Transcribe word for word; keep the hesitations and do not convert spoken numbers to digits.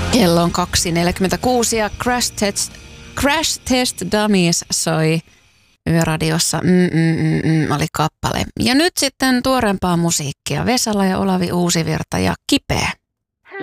Kello on kaksi neljäkymmentäkuusi ja Crash Test, Crash Test Dummies soi Yöradiossa. Mm, mm, mm, mm, oli kappale. Ja nyt sitten tuorempaa musiikkia. Vesala ja Olavi Uusivirta ja Kipeä.